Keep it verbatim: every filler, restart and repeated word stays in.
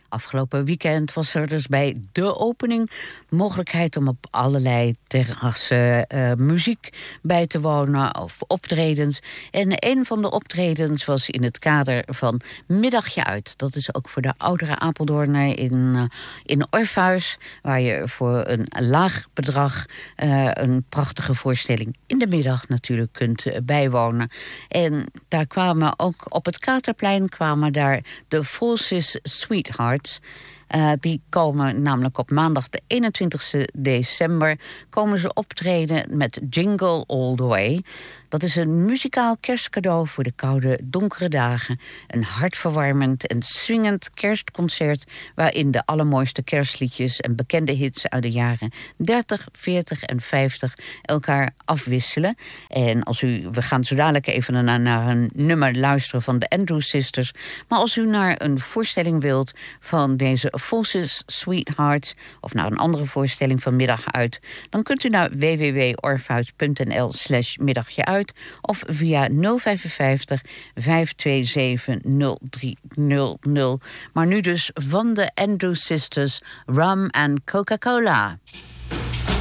Afgelopen weekend was er dus bij de opening mogelijkheid om op allerlei terrassen uh, muziek bij te wonen of optredens. En een van de optredens was in het kader van Middagje Uit. Dat is ook voor de oudere Apeldoorner in, uh, in Orpheus, waar je voor een laag bedrag uh, een prachtige voorstelling in de middag natuurlijk kunt uh, bijwonen. En daar kwamen ook op het Katerplein kwamen daar de Falsis Sweethearts. Uh, die komen namelijk op maandag de eenentwintigste december... komen ze optreden met Jingle All The Way. Dat is een muzikaal kerstcadeau voor de koude, donkere dagen. Een hartverwarmend en swingend kerstconcert... waarin de allermooiste kerstliedjes en bekende hits uit de jaren dertig, veertig en vijftig elkaar afwisselen. En als u, we gaan zo dadelijk even naar, naar een nummer luisteren van de Andrew Sisters. Maar als u naar een voorstelling wilt van deze Falsis Sweethearts... of naar een andere voorstelling van Middag Uit... dan kunt u naar w w w punt orpheus punt n l slash middagje uit... of via nul vijf vijf vijf twee zeven nul drie nul nul. Maar nu dus van de Andrew Sisters, Rum and Coca-Cola.